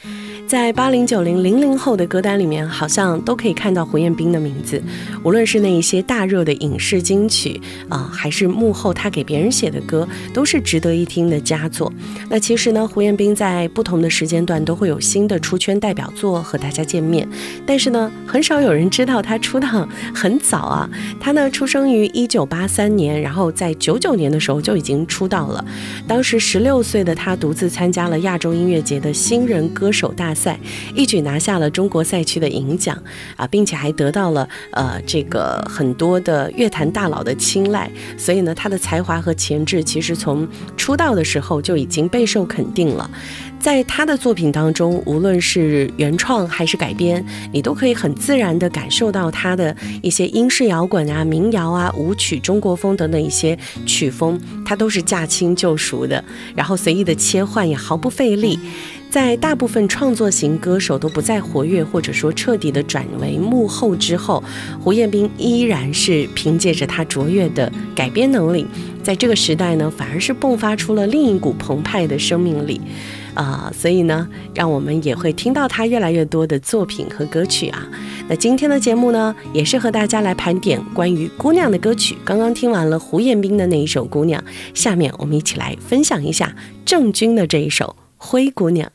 在80、90、00后的歌单里面，好像都可以看到胡彦斌的名字。无论是那一些大热的影视金曲还是幕后他给别人写的歌，都是值得一听的佳作。那其实呢，胡彦斌在不同的时间段都会有新的出圈代表作和大家见面，但是呢，很少有人知道他出道很早啊。他呢，出生于1983年，然后在99年的时候就已经出道了。当时16岁的他独自参加了亚洲音乐节的新人歌手大赛，一举拿下了中国赛区的银奖并且还得到了这个很多的乐坛大佬的青睐。所以呢，他的才华和潜质其实从出道的时候就已经备受肯定了。在他的作品当中，无论是原创还是改编，你都可以很自然地感受到他的一些英式摇滚民谣舞曲、中国风等等一些曲风，他都是驾轻就熟的，然后随意的切换也毫不费力。在大部分创作型歌手都不再活跃，或者说彻底的转为幕后之后，胡彦斌依然是凭借着他卓越的改编能力，在这个时代呢，反而是迸发出了另一股澎湃的生命力。所以呢，让我们也会听到他越来越多的作品和歌曲那今天的节目呢，也是和大家来盘点关于姑娘的歌曲。刚刚听完了胡彦斌的那一首《姑娘》，下面我们一起来分享一下郑钧的这一首《灰姑娘》。